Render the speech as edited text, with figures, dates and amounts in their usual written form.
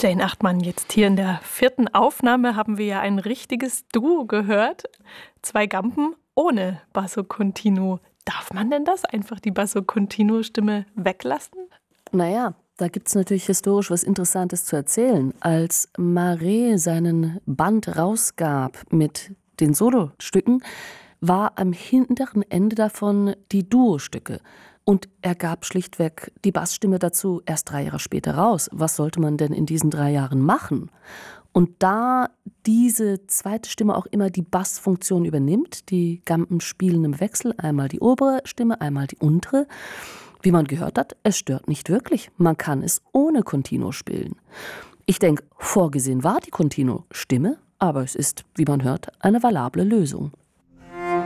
Jane Achtmann, jetzt hier in der 4. Aufnahme haben wir ja ein richtiges Duo gehört. 2 Gampen ohne Basso Continuo. Darf man denn das? Einfach die Basso Continuo-Stimme weglassen? Naja, da gibt es natürlich historisch was Interessantes zu erzählen. Als Marais seinen Band rausgab mit den Solostücken, war am hinteren Ende davon die Duostücke. Und er gab schlichtweg die Bassstimme dazu erst 3 Jahre später raus. Was sollte man denn in diesen 3 Jahren machen? Und da diese zweite Stimme auch immer die Bassfunktion übernimmt, die Gampen spielen im Wechsel, einmal die obere Stimme, einmal die untere. Wie man gehört hat, es stört nicht wirklich. Man kann es ohne Continuo spielen. Ich denke, vorgesehen war die Continuo-Stimme, aber es ist, wie man hört, eine valable Lösung.